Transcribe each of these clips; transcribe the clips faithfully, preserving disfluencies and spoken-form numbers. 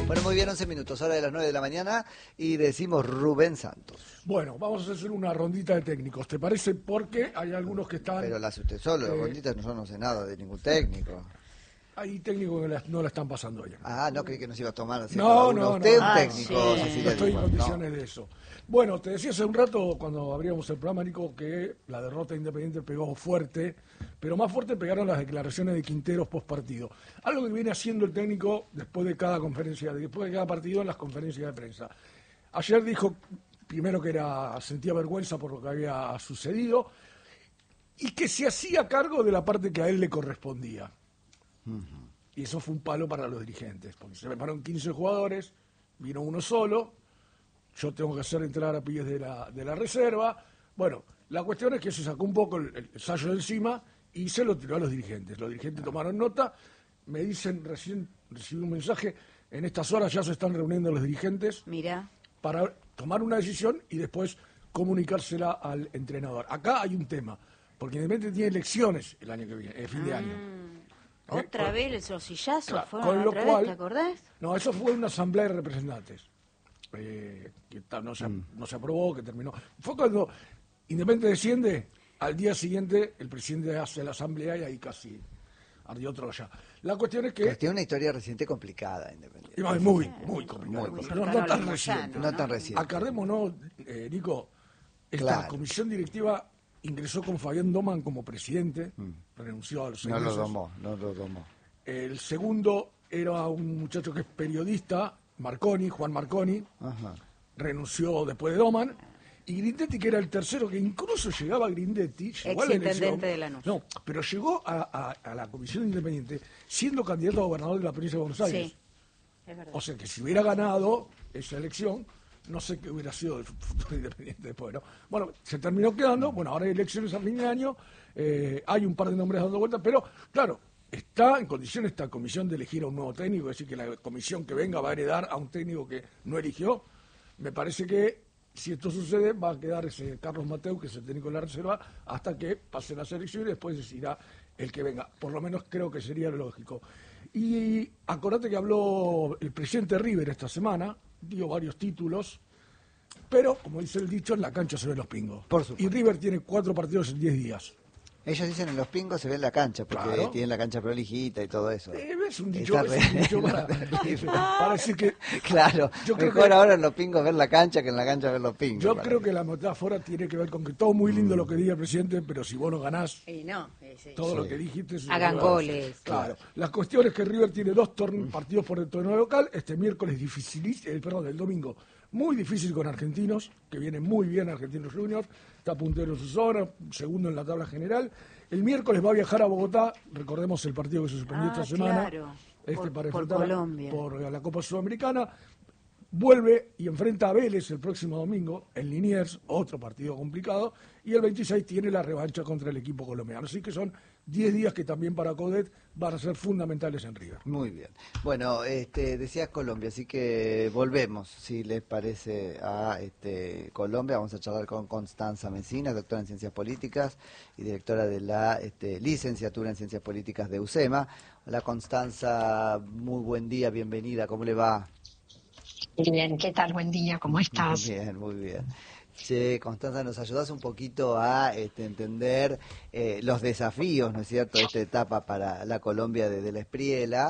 Bueno, muy bien, once minutos, hora de las nueve de la mañana, y decimos Rubén Santos. Bueno, vamos a hacer una rondita de técnicos, ¿te parece? Porque hay algunos que están... Pero la hace usted solo, eh, las ronditas no son no sé nada de ningún técnico. Hay técnicos que la- no la están pasando bien. Ah, no creí que nos iba a tomar así No, cada uno. no, Usted no. un Ah, técnico, sí. Cecilia No estoy en Dumont, condiciones no. de eso. Bueno, te decía hace un rato, cuando abríamos el programa, Nico, que la derrota de Independiente pegó fuerte, pero más fuerte pegaron las declaraciones de Quinteros post partido. Algo que viene haciendo el técnico después de cada conferencia, después de cada partido en las conferencias de prensa. Ayer dijo, primero que era sentía vergüenza por lo que había sucedido, y que se hacía cargo de la parte que a él le correspondía. Y eso fue un palo para los dirigentes, porque se prepararon quince jugadores, vino uno solo, yo tengo que hacer entrar a pibes de la, de la reserva. Bueno, la cuestión es que se sacó un poco el, el sallo de encima y se lo tiró a los dirigentes. Los dirigentes tomaron nota, me dicen, recién recibí un mensaje, en estas horas ya se están reuniendo los dirigentes Mira, para tomar una decisión y después comunicársela al entrenador. Acá hay un tema, porque Independiente tiene elecciones el año que viene, el fin de año. otra Eh, con- vez los sillazos Claro, fueron con lo otra cual- vez, ¿te acordás? No, eso fue una asamblea de representantes. eh, que ta- no, se, no se aprobó, que terminó. Fue cuando Independiente desciende, al día siguiente el presidente hace la asamblea y ahí casi ardió otro ya. La cuestión es que... Pero tiene una historia reciente complicada, Independiente. Es muy, muy complicado. Muy pero no complicado. tan Muy reciente. No tan reciente. Acordémonos, eh, Nico, esta Claro. comisión directiva ingresó con Fabián Doman como presidente, renunció a los seis No lo meses. domó, no lo domó. El segundo era un muchacho que es periodista, Marconi, Juan Marconi, Ajá. renunció después de Doman, y Grindetti, que era el tercero, que incluso llegaba a Grindetti, llegó a la elección, Exintendente de Lanús. no, pero llegó a, a- a la comisión independiente siendo candidato a gobernador de la provincia de Buenos Aires. Sí, es verdad. O sea que si hubiera ganado esa elección, no sé qué hubiera sido del futuro independiente después, ¿no? Bueno, se terminó quedando, bueno, ahora hay elecciones a fin de año, eh, hay un par de nombres dando vueltas, pero claro, está en condiciones esta comisión de elegir a un nuevo técnico, es decir, que la comisión que venga va a heredar a un técnico que no eligió. Me parece que si esto sucede, va a quedar ese Carlos Mateu, que es el técnico de la reserva, hasta que pase la selección y después decidirá el que venga. Por lo menos creo que sería lo lógico. Y acordate que habló el presidente River esta semana, dio varios títulos, pero, como dice el dicho, en la cancha se ven los pingos. Por supuesto. Y River tiene cuatro partidos en diez días. Ellos dicen en los pingos se ve en la cancha, porque Claro. tienen la cancha prolijita y todo eso. Eh, es un dicho, Está es un re- dicho para, para decir que... Claro, Yo creo mejor que- ahora en los pingos ver la cancha que en la cancha ver los pingos. Yo para creo mí. que la metáfora tiene que ver con que todo muy lindo lo que diga el presidente, pero si vos no ganás, Y no, sí, sí. todo Sí. lo que dijiste... se Hagan lo va a goles. hacer. Claro. La cuestión es que River tiene dos torn- partidos por el torneo local. Este miércoles difícil, el, perdón, el domingo muy difícil con Argentinos, que viene muy bien Argentinos Juniors, está puntero en su zona, segundo en la tabla general. El miércoles va a viajar a Bogotá, recordemos el partido que se suspendió Ah, esta semana, claro. este Por- para por enfrentar a- Colombia. por la Copa Sudamericana. Vuelve y enfrenta a Vélez el próximo domingo en Liniers, otro partido complicado, y el veintiséis tiene la revancha contra el equipo colombiano. Así que son diez días que también para Codet van a ser fundamentales en River. Muy bien. Bueno, este, decías Colombia, así que volvemos, si les parece, a este, Colombia. Vamos a charlar con Constanza Mesina, doctora en Ciencias Políticas y directora de la este, licenciatura en Ciencias Políticas de UCEMA. Hola Constanza, muy buen día, bienvenida, ¿cómo le va? Bien, ¿qué tal? Buen día, ¿cómo estás? Bien, muy bien. Che, Constanza, ¿nos ayudas un poquito a este, entender eh, los desafíos, ¿no es cierto?, de esta etapa para la Colombia de, de la Espriela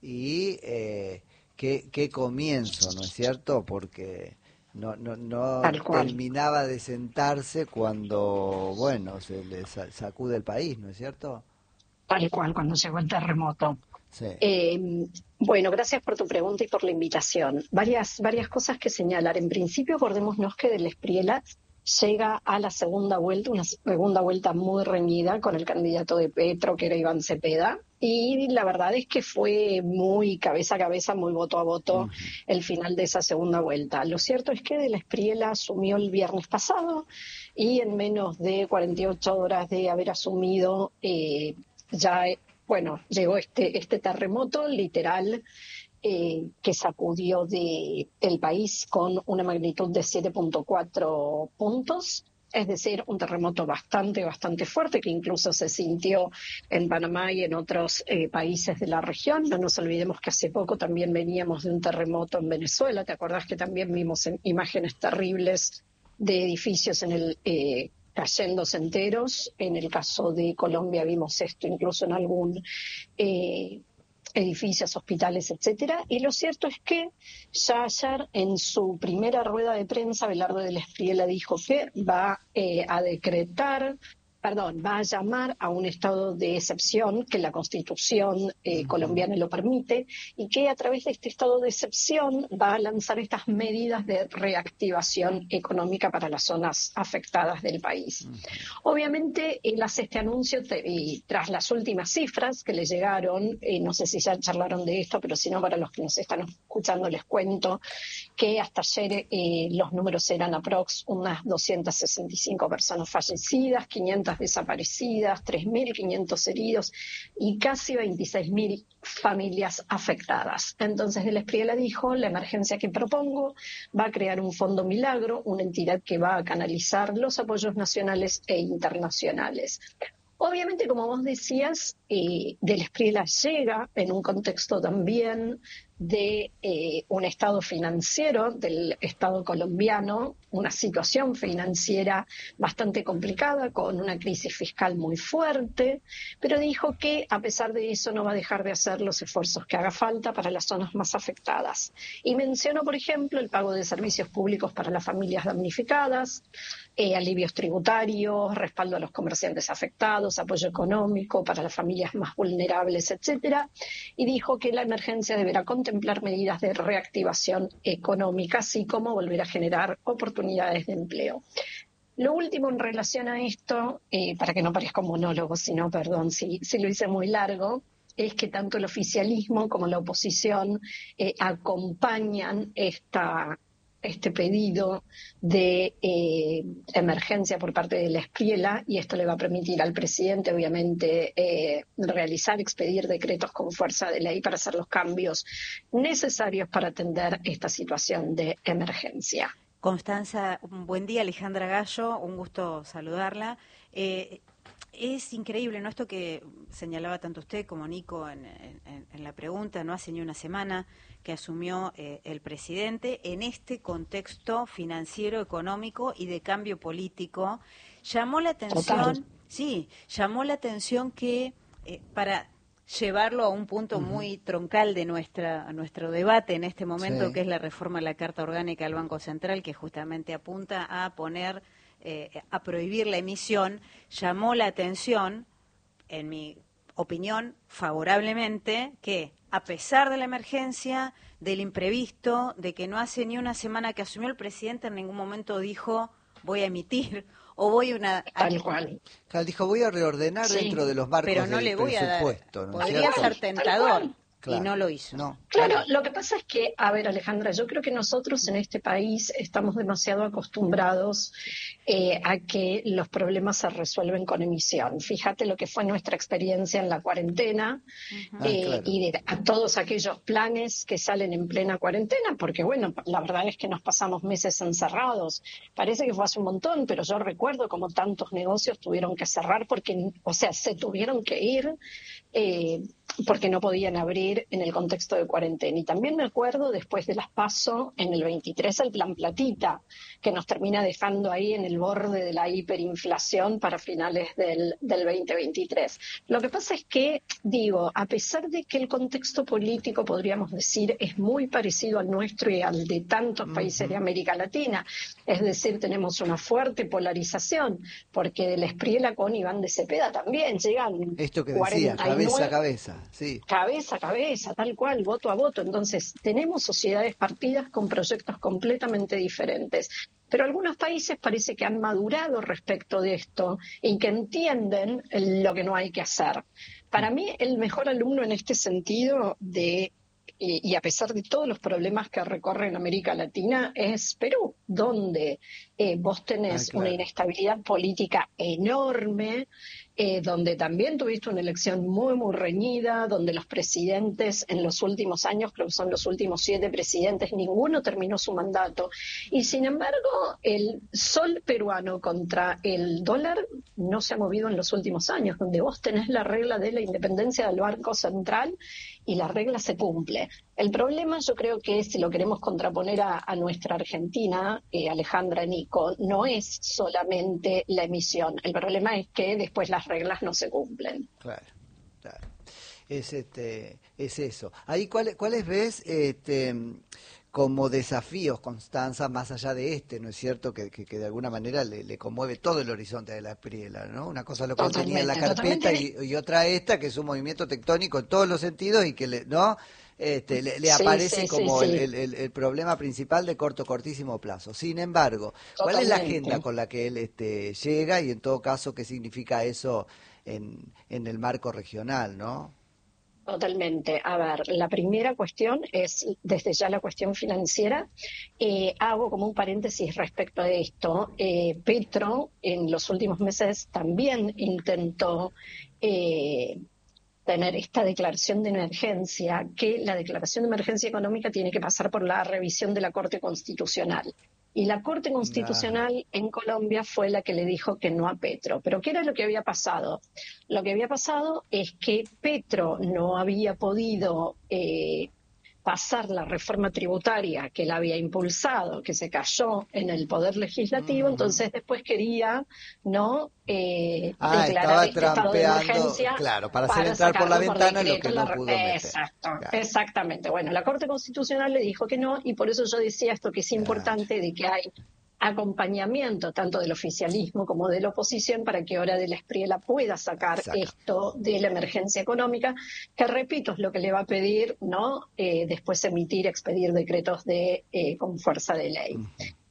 y eh, qué, qué comienzo, ¿no es cierto?, porque no, no, no Tal cual. terminaba de sentarse cuando, bueno, se le sa- sacude el país, ¿no es cierto? Tal cual, cuando llegó el terremoto. Sí. Eh, bueno, gracias por tu pregunta y por la invitación. Varias, varias cosas que señalar. En principio, acordémonos que Del Espriella llega a la segunda vuelta, una segunda vuelta muy reñida con el candidato de Petro, que era Iván Cepeda, y la verdad es que fue muy cabeza a cabeza, muy voto a voto Ujú. el final de esa segunda vuelta. Lo cierto es que Del Espriella asumió el viernes pasado y en menos de cuarenta y ocho horas de haber asumido, eh, ya, bueno, llegó este, este terremoto literal eh, que sacudió de el país con una magnitud de siete punto cuatro puntos. es decir, un terremoto bastante, bastante fuerte que incluso se sintió en Panamá y en otros eh, países de la región. No nos olvidemos que hace poco también veníamos de un terremoto en Venezuela. ¿Te acordás que también vimos en imágenes terribles de edificios en el eh, cayéndose enteros? En el caso de Colombia vimos esto incluso en algún eh, edificios, hospitales, etcétera. Y lo cierto es que ya ayer en su primera rueda de prensa, Abelardo del Espriella dijo que va eh, a decretar, perdón, va a llamar a un estado de excepción, que la Constitución eh, colombiana lo permite, y que a través de este estado de excepción va a lanzar estas medidas de reactivación económica para las zonas afectadas del país. Uh-huh. Obviamente, él hace este anuncio te, y tras las últimas cifras que le llegaron, eh, no sé si ya charlaron de esto, pero si no, para los que nos están escuchando les cuento que hasta ayer eh, los números eran aprox unas doscientas sesenta y cinco personas fallecidas, quinientas desaparecidas, tres mil quinientos heridos y casi veintiséis mil familias afectadas. Entonces, del Espriella dijo, la emergencia que propongo va a crear un fondo milagro, una entidad que va a canalizar los apoyos nacionales e internacionales. Obviamente, como vos decías, eh, del Espriella llega en un contexto también de eh, un estado financiero del Estado colombiano, una situación financiera bastante complicada, con una crisis fiscal muy fuerte, pero dijo que a pesar de eso no va a dejar de hacer los esfuerzos que haga falta para las zonas más afectadas. Y mencionó, por ejemplo, el pago de servicios públicos para las familias damnificadas, eh, alivios tributarios, respaldo a los comerciantes afectados, apoyo económico para las familias más vulnerables, etcétera, y dijo que la emergencia deberá contemplar medidas de reactivación económica, así como volver a generar oportunidades de empleo. Lo último en relación a esto, eh, para que no parezca un monólogo, sino, perdón, si, si lo hice muy largo, es que tanto el oficialismo como la oposición eh, acompañan esta este pedido de eh, emergencia por parte de la Espriella, y esto le va a permitir al presidente, obviamente, eh, realizar, expedir decretos con fuerza de ley para hacer los cambios necesarios para atender esta situación de emergencia. Constanza, un buen día. Alejandra Gallo, un gusto saludarla. Eh, es increíble, ¿no? Esto que señalaba tanto usted como Nico en, en, en la pregunta, no hace ni una semana que asumió eh, el presidente en este contexto financiero, económico y de cambio político. Llamó la atención, Total. sí, llamó la atención que eh, para llevarlo a un punto uh-huh. muy troncal de nuestra nuestro debate en este momento, sí. que es la reforma a la Carta Orgánica del Banco Central, que justamente apunta a poner, eh, a prohibir la emisión, llamó la atención, en mi opinión, favorablemente, que a pesar de la emergencia, del imprevisto, de que no hace ni una semana que asumió el presidente, en ningún momento dijo voy a emitir o voy a una... Tal cual. Claro, dijo voy a reordenar sí, dentro de los marcos pero no del le voy presupuesto. A dar, ¿no podría ser tentador. Claro. Y no lo hizo. No. Claro, lo que pasa es que, a ver, Alejandra, yo creo que nosotros en este país estamos demasiado acostumbrados eh, a que los problemas se resuelven con emisión. Fíjate lo que fue nuestra experiencia en la cuarentena uh-huh. eh, ah, claro. y de, a todos aquellos planes que salen en plena cuarentena, porque, bueno, la verdad es que nos pasamos meses encerrados. Parece que fue hace un montón, pero yo recuerdo como tantos negocios tuvieron que cerrar porque, o sea, se tuvieron que ir eh, porque no podían abrir en el contexto de cuarentena. Y también me acuerdo, después de las PASO, en el veintitrés, el plan Platita, que nos termina dejando ahí en el borde de la hiperinflación para finales del, del veinte veintitrés. Lo que pasa es que, digo, a pesar de que el contexto político, podríamos decir, es muy parecido al nuestro y al de tantos países uh-huh. de América Latina, es decir, tenemos una fuerte polarización, porque del Espriella con Iván de Cepeda también llegan... Esto que decía, cabeza a cabeza. Sí. Cabeza a cabeza, tal cual, voto a voto. Entonces, tenemos sociedades partidas con proyectos completamente diferentes. Pero algunos países parece que han madurado respecto de esto y que entienden lo que no hay que hacer. Para mí, el mejor alumno en este sentido de... y a pesar de todos los problemas que recorren América Latina, es Perú, donde eh, vos tenés ah, claro. una inestabilidad política enorme, eh, donde también tuviste una elección muy, muy reñida, donde los presidentes en los últimos años, creo que son los últimos siete presidentes, ninguno terminó su mandato. Y sin embargo, el sol peruano contra el dólar no se ha movido en los últimos años, donde vos tenés la regla de la independencia del Banco Central y la regla se cumple. El problema, yo creo que si lo queremos contraponer a, a nuestra Argentina, eh, Alejandra, Nico, no es solamente la emisión. El problema es que después las reglas no se cumplen. Claro, claro. Es este, es eso. Ahí, ¿cuáles, cuáles ves este, como desafíos, Constanza, más allá de este, ¿no es cierto? Que, que, que de alguna manera le, le conmueve todo el horizonte de la Espriella, ¿no? Una cosa lo que él tenía en la carpeta y, y otra esta, que es un movimiento tectónico en todos los sentidos y que le, ¿no? Este, le, le sí, aparece sí, como sí, sí. El, el, el problema principal de corto, cortísimo plazo. Sin embargo, ¿cuál Totalmente. es la agenda con la que él este, llega y en todo caso qué significa eso en, en el marco regional, ¿no? Totalmente. A ver, la primera cuestión es desde ya la cuestión financiera. Eh, hago como un paréntesis respecto a esto. Eh, Petro en los últimos meses también intentó eh, tener esta declaración de emergencia, que la declaración de emergencia económica tiene que pasar por la revisión de la Corte Constitucional. Y la Corte Constitucional Ajá. en Colombia fue la que le dijo que no a Petro. ¿Pero qué era lo que había pasado? Lo que había pasado es que Petro no había podido eh, pasar la reforma tributaria que él había impulsado, que se cayó en el Poder Legislativo, Uh-huh. entonces después quería no eh, Ah, declarar estaba este estado de trampeando, emergencia claro, para hacer para entrar por la sacarlo por ventana lo decreto. que La no re- pudo meter. Exacto, Claro, exactamente. Bueno, la Corte Constitucional le dijo que no y por eso yo decía esto que es claro. importante de que hay acompañamiento tanto del oficialismo como de la oposición para que Hora de la Espriella pueda sacar Saca. esto de la emergencia económica, que repito es lo que le va a pedir, ¿no? Eh, después emitir, expedir decretos de eh, con fuerza de ley. Uh-huh.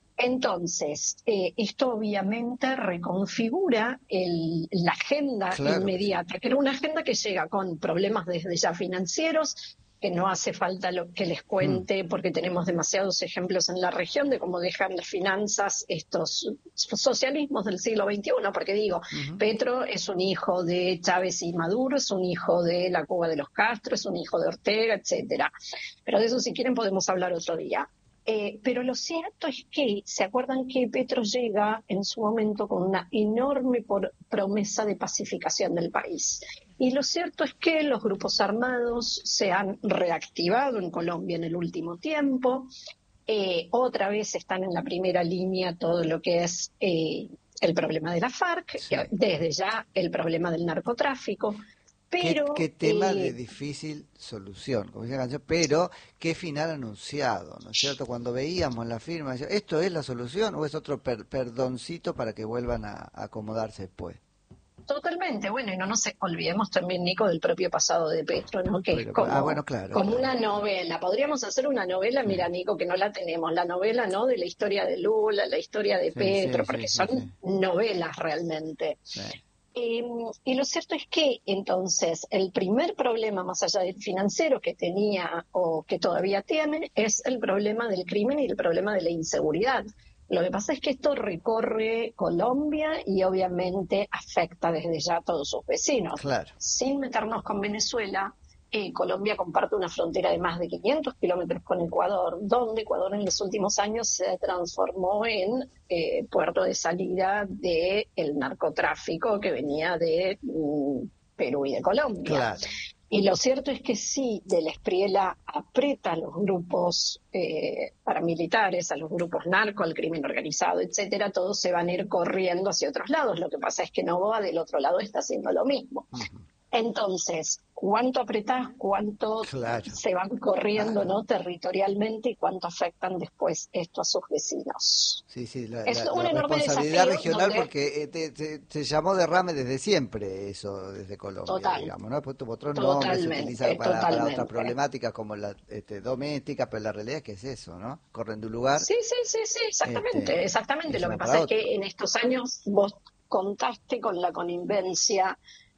Entonces, eh, esto obviamente reconfigura el, la agenda Claro que inmediata, que era una agenda que llega con problemas desde ya financieros, que no hace falta lo que les cuente porque tenemos demasiados ejemplos en la región de cómo dejan las finanzas estos socialismos del siglo veintiuno, porque digo, Uh-huh. Petro es un hijo de Chávez y Maduro, es un hijo de la Cuba de los Castro, es un hijo de Ortega, etcétera. Pero de eso si quieren podemos hablar otro día. Eh, pero lo cierto es que, ¿se acuerdan que Petro llega en su momento con una enorme por, promesa de pacificación del país? Y lo cierto es que los grupos armados se han reactivado en Colombia en el último tiempo. Eh, otra vez están en la primera línea todo lo que es eh, el problema de la FARC, Sí. desde ya el problema del narcotráfico. Pero, ¿Qué, qué tema eh, de difícil solución, como dice la canción, pero qué final anunciado, ¿no es cierto? Cuando veíamos la firma, decía, ¿esto es la solución o es otro per- perdoncito para que vuelvan a, a acomodarse después? Totalmente, bueno, y no nos olvidemos también, Nico, del propio pasado de Petro, ¿no? Que Pero, es como, ah, bueno, claro, como claro. una novela. Podríamos hacer una novela, mira, Nico, que no la tenemos, la novela, ¿no? De la historia de Lula, la historia de Sí, Petro, sí, porque sí, son sí, sí. novelas realmente. Sí. Eh, y lo cierto es que entonces el primer problema más allá del financiero que tenía o que todavía tiene es el problema del crimen y el problema de la inseguridad. Lo que pasa es que esto recorre Colombia y obviamente afecta desde ya a todos sus vecinos. Claro. Sin meternos con Venezuela, eh, Colombia comparte una frontera de más de quinientos kilómetros con Ecuador, donde Ecuador en los últimos años se transformó en eh, puerto de salida del narcotráfico que venía de mm, Perú y de Colombia. Claro. Y lo cierto es que sí, de la Espriella aprieta a los grupos eh, paramilitares, a los grupos narco, al crimen organizado, etcétera, todos se van a ir corriendo hacia otros lados. Lo que pasa es que Noboa del otro lado está haciendo lo mismo. Uh-huh. Entonces, ¿cuánto apretás? ¿Cuánto Claro. se van corriendo, Claro. ¿no? territorialmente y cuánto afectan después esto a sus vecinos? Sí, sí, la, Es la- un la enorme responsabilidad desafío regional donde- porque eh, te- te- se llamó derrame desde siempre eso, desde Colombia, Total. digamos, ¿no? Después tuvo otro nombre, se Totalmente, utiliza para, para totalmente. otras problemáticas como la este, doméstica, pero la realidad es que es eso, ¿no? Corren de un lugar. Sí, sí, sí, sí, exactamente, Este, exactamente. y Lo se que van pasa para es que en estos años vos contaste con la connivencia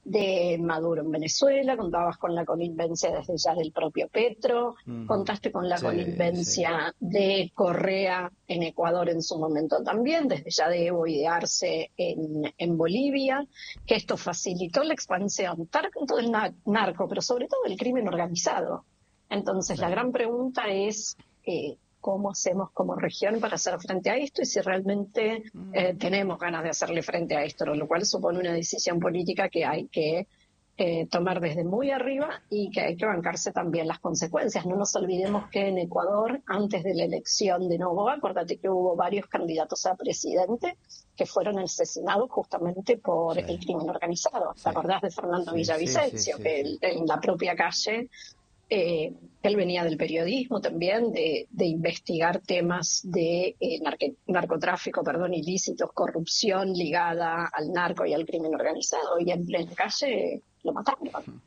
de Maduro en Venezuela, contabas con la connivencia desde ya del propio Petro, uh-huh. contaste con la sí, connivencia sí. de Correa en Ecuador en su momento también, desde ya de Evo y de Arce en, en Bolivia, que esto facilitó la expansión, tanto del narco, pero sobre todo el crimen organizado. Entonces sí. la gran pregunta es eh, cómo hacemos como región para hacer frente a esto y si realmente eh, tenemos ganas de hacerle frente a esto, lo cual supone una decisión política que hay que eh, tomar desde muy arriba y que hay que bancarse también las consecuencias. No nos olvidemos que en Ecuador, antes de la elección de Noboa, acuérdate que hubo varios candidatos a presidente que fueron asesinados justamente por sí. el crimen organizado. ¿Te sí. acordás de Fernando sí, Villavicencio? Sí, sí, sí, que sí. en la propia calle... Eh, él venía del periodismo también, de, de investigar temas de eh, narque, narcotráfico, perdón, ilícitos, corrupción ligada al narco y al crimen organizado, y en plena calle lo mataron.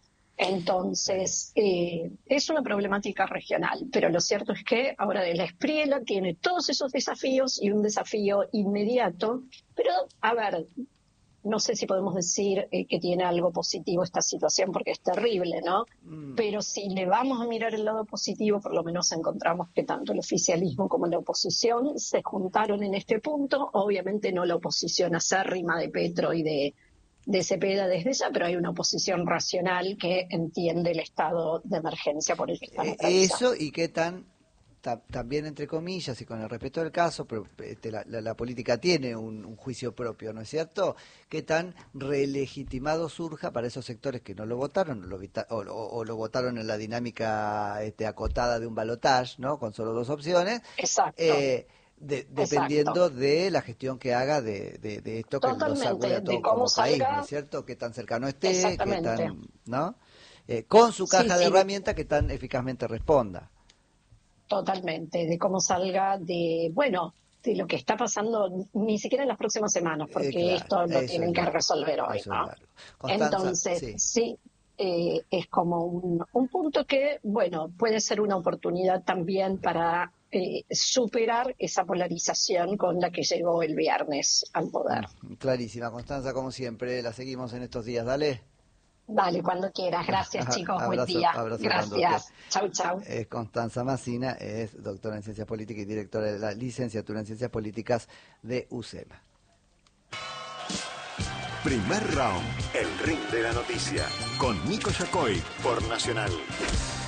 Entonces, eh, es una problemática regional, pero lo cierto es que ahora de la Espriella tiene todos esos desafíos y un desafío inmediato, pero a ver... No sé si podemos decir eh, que tiene algo positivo esta situación porque es terrible, ¿no? Mm. Pero si le vamos a mirar el lado positivo, por lo menos encontramos que tanto el oficialismo como la oposición se juntaron en este punto. Obviamente no la oposición acérrima de Petro y de, de Cepeda desde ya, pero hay una oposición racional que entiende el estado de emergencia por el que están atravesando. Eso y qué tan... también entre comillas y con el respeto del caso, pero este, la, la, la política tiene un, un juicio propio, ¿no es cierto? ¿Qué tan relegitimado surja para esos sectores que no lo votaron lo, o, o, o lo votaron en la dinámica este, acotada de un balotaje, ¿no? Con solo dos opciones. Exacto. Eh, de, dependiendo Exacto. de la gestión que haga de, de, de esto que Totalmente, nos sacude a todo como salga... país, ¿no es cierto? Qué tan cercano esté, qué tan, ¿no? Eh, con su caja sí, de sí. herramientas que tan eficazmente responda. Totalmente, de cómo salga de, bueno, de lo que está pasando ni siquiera en las próximas semanas, porque eh, claro, esto lo tienen que resolver hoy, ¿no? Entonces, sí, sí eh, es como un, un punto que, bueno, puede ser una oportunidad también para eh, superar esa polarización con la que llegó el viernes al poder. Clarísima, Constanza, como siempre, la seguimos en estos días, dale. Dale, cuando quieras. Gracias, chicos. Abrazo, buen día. Abrazo Gracias. Chau, chau. Es Constanza Massina, es doctora en Ciencias Políticas y directora de la licenciatura en Ciencias Políticas de U C E M A. Primer round, el ring de la noticia, con Nico Yacoy por Nacional.